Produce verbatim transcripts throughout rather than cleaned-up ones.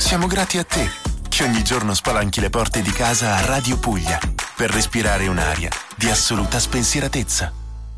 Siamo grati a te, che ogni giorno spalanchi le porte di casa a Radio Puglia, per respirare un'aria di assoluta spensieratezza.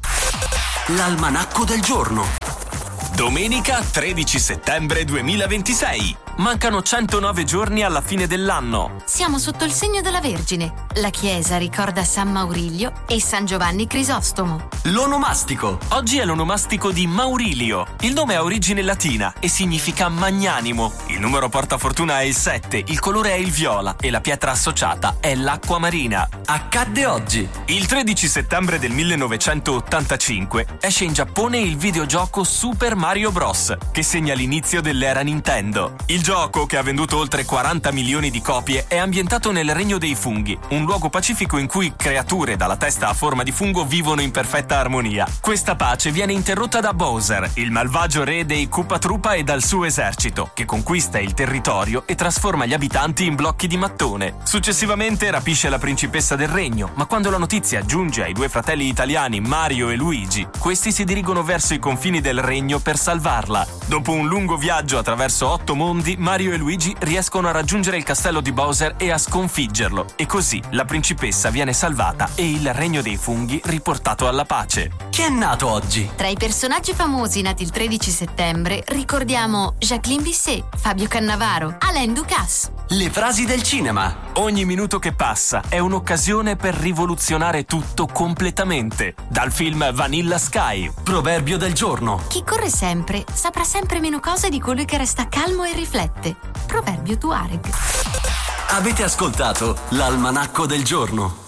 L'almanacco del giorno. Domenica tredici settembre duemilaventisei. Mancano centonove giorni alla fine dell'anno. Siamo sotto il segno della Vergine. La chiesa ricorda San Maurilio e San Giovanni Crisostomo. L'onomastico. Oggi è l'onomastico di Maurilio. Il nome ha origine latina e significa magnanimo. Il numero portafortuna è il sette, il colore è il viola e la pietra associata è l'acqua marina. Accadde oggi. Il tredici settembre del millenovecentottantacinque esce in Giappone il videogioco Super Mario Bros, che segna l'inizio dell'era Nintendo. Il gioco, che ha venduto oltre quaranta milioni di copie, è ambientato nel Regno dei Funghi, un luogo pacifico in cui creature dalla testa a forma di fungo vivono in perfetta armonia. Questa pace viene interrotta da Bowser, il malvagio re dei Koopa Troopa, e dal suo esercito, che conquista il territorio e trasforma gli abitanti in blocchi di mattone. Successivamente rapisce la principessa del regno, ma quando la notizia giunge ai due fratelli italiani Mario e Luigi, questi si dirigono verso i confini del regno per salvarla. Dopo un lungo viaggio attraverso otto mondi, Mario e Luigi riescono a raggiungere il castello di Bowser e a sconfiggerlo, e così la principessa viene salvata e il regno dei funghi riportato alla pace. Chi è nato oggi? Tra i personaggi famosi nati il tredici settembre ricordiamo Jacqueline Bisset, Fabio Cannavaro, Alain Ducasse. Le frasi del cinema. Ogni minuto che passa è un'occasione per rivoluzionare tutto completamente. Dal film Vanilla Sky. Proverbio del giorno. Chi corre sempre saprà sempre meno cose di colui che resta calmo e riflette. Proverbio Tuareg. Avete ascoltato l'almanacco del giorno.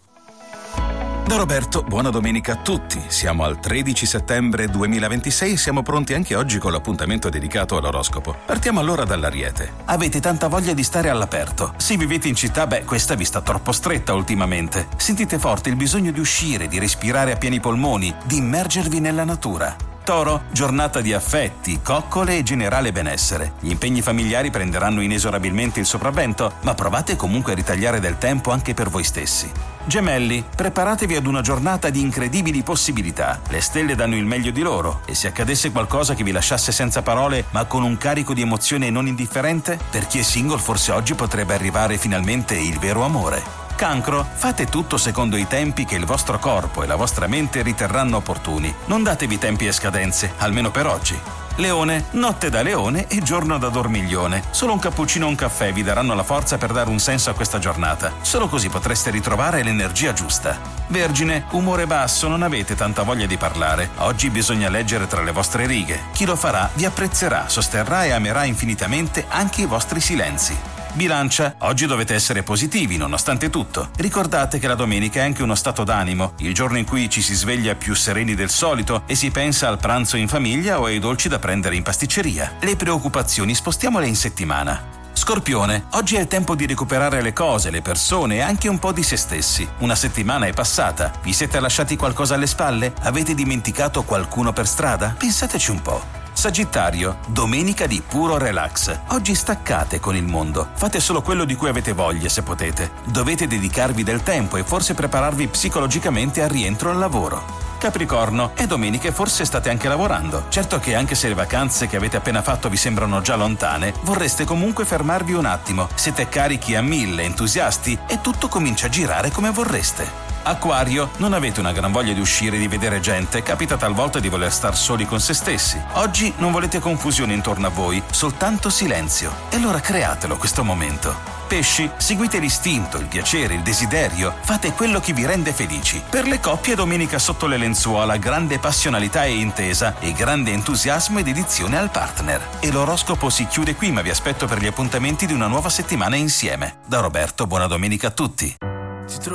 Da Roberto, buona domenica a tutti. Siamo al tredici settembre duemilaventisei e siamo pronti anche oggi con l'appuntamento dedicato all'oroscopo. Partiamo allora dall'Ariete. Avete tanta voglia di stare all'aperto. Se vivete in città, beh, questa vi sta troppo stretta ultimamente. Sentite forte il bisogno di uscire, di respirare a pieni polmoni, di immergervi nella natura. Toro, giornata di affetti, coccole e generale benessere. Gli impegni familiari prenderanno inesorabilmente il sopravvento, ma provate comunque a ritagliare del tempo anche per voi stessi. Gemelli, preparatevi ad una giornata di incredibili possibilità. Le stelle danno il meglio di loro, e se accadesse qualcosa che vi lasciasse senza parole, ma con un carico di emozione non indifferente, per chi è single forse oggi potrebbe arrivare finalmente il vero amore. Cancro, fate tutto secondo i tempi che il vostro corpo e la vostra mente riterranno opportuni. Non datevi tempi e scadenze, almeno per oggi. Leone, notte da leone e giorno da dormiglione. Solo un cappuccino e un caffè vi daranno la forza per dare un senso a questa giornata. Solo così potreste ritrovare l'energia giusta. Vergine, umore basso, non avete tanta voglia di parlare. Oggi bisogna leggere tra le vostre righe. Chi lo farà vi apprezzerà, sosterrà e amerà infinitamente anche i vostri silenzi. Bilancia, oggi dovete essere positivi nonostante tutto. Ricordate che la domenica è anche uno stato d'animo, il giorno in cui ci si sveglia più sereni del solito e si pensa al pranzo in famiglia o ai dolci da prendere in pasticceria. Le preoccupazioni spostiamole in settimana. Scorpione, oggi è il tempo di recuperare le cose, le persone e anche un po' di se stessi. Una settimana è passata. Vi siete lasciati qualcosa alle spalle? Avete dimenticato qualcuno per strada? Pensateci un po'. Sagittario, domenica di puro relax. Oggi staccate con il mondo. Fate solo quello di cui avete voglia se potete. Dovete dedicarvi del tempo e forse prepararvi psicologicamente al rientro al lavoro. Capricorno, è domenica e forse state anche lavorando. Certo che anche se le vacanze che avete appena fatto vi sembrano già lontane, vorreste comunque fermarvi un attimo. Siete carichi a mille, entusiasti e tutto comincia a girare come vorreste. Acquario, non avete una gran voglia di uscire e di vedere gente, capita talvolta di voler star soli con se stessi. Oggi non volete confusione intorno a voi, soltanto silenzio. E allora createlo questo momento. Pesci, seguite l'istinto, il piacere, il desiderio, fate quello che vi rende felici. Per le coppie domenica sotto le lenzuola, grande passionalità e intesa e grande entusiasmo e dedizione al partner. E l'oroscopo si chiude qui, ma vi aspetto per gli appuntamenti di una nuova settimana insieme. Da Roberto, buona domenica a tutti.